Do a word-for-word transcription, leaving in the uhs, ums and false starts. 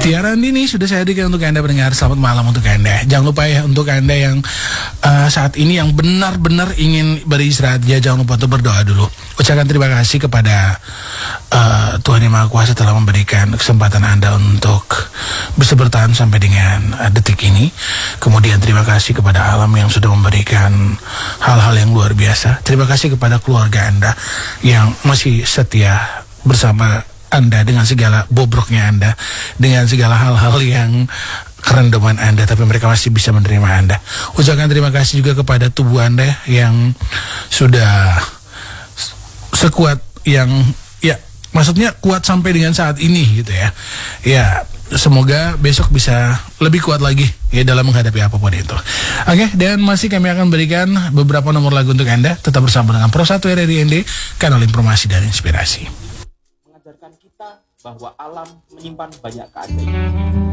Tiara Andini sudah saya hadirkan untuk Anda pendengar. Selamat malam untuk Anda. Jangan lupa ya untuk Anda yang uh, saat ini yang benar-benar ingin beristirahat, ya jangan lupa untuk berdoa dulu. Ucapkan terima kasih kepada uh, Tuhan Yang Maha Kuasa telah memberikan kesempatan Anda untuk bisa bertahan sampai dengan uh, detik ini. Kemudian terima kasih kepada alam yang sudah memberikan hal-hal yang luar biasa. Terima kasih kepada keluarga Anda yang masih setia bersama Anda dengan segala bobroknya Anda, dengan segala hal-hal yang kerendaman Anda, tapi mereka masih bisa menerima Anda. Ucapkan terima kasih juga kepada tubuh Anda yang sudah sekuat yang, ya maksudnya kuat sampai dengan saat ini gitu ya. Ya, semoga besok bisa lebih kuat lagi ya dalam menghadapi apapun itu. Oke, dan masih kami akan berikan beberapa nomor lagu untuk Anda. Tetap bersama dengan Pro satu R R I N D, kanal informasi dan inspirasi. Mengajarkan kita bahwa alam menyimpan banyak keajaiban.